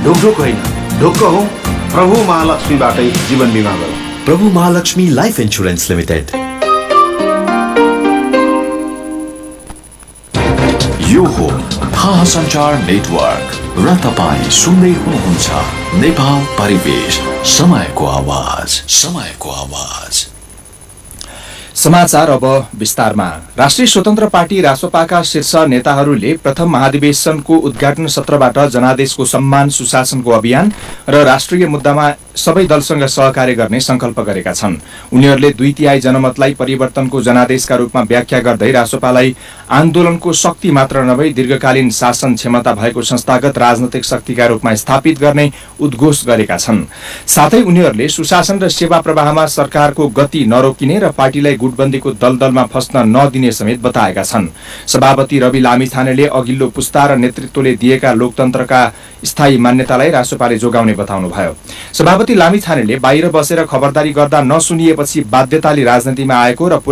ढोकढोक होइन, ढोक्क हौ प्रभु महालक्ष्मीबाटै जीवन बिमा गरौँ। प्रभु महालक्ष्मी लाइफ इन्स्योरेन्स लिमिटेड। यो हो थाहा सञ्चार नेटवर्क र तपाईँ सुन्दै हुनुहुन्छ नेपाल परिवेश, समयको आवाज, समयको आवाज। समाचार अब विस्तारमा। राष्ट्रिय स्वतन्त्र पार्टी रासपाका शीर्ष नेताहरूले प्रथम महाधिवेशनको उद्घाटन सत्रबाट जनादेशको सम्मान, सुशासनको अभियान र राष्ट्रिय मुद्दामा सबै दलसँग सहकार्य गर्ने संकल्प गरेका छन्। उनीहरूले 2/3 जनमतलाई परिवर्तनको जनादेशका रूपमा व्याख्या गर्दै रासपालाई आन्दोलनको शक्ति मात्र नभई दीर्घकालीन शासन क्षमता भएको संस्थागत राजनैतिक शक्तिका रूपमा स्थापित गर्ने उद्घोष गरेका छन्। साथै उनीहरूले सुशासन र सेवा प्रवाहमा सरकारको गति नरोकिने र पार्टीलाई गुटबन्दीको दलदलमा फस्न नदिने समेत बताएका छन्। सभापति रवि लामिछानेले अघिल्लो पुस्ता र नेतृत्वले दिएका लोकतन्त्रका स्थायी मान्यतालाई रासपाले जोगाउने बताउनुभयो। सभापति लामिछानेले बाहिर बसेर खबरदारी गर्दा नसुनिएपछि बाध्यताले राजनीतिमा आएको र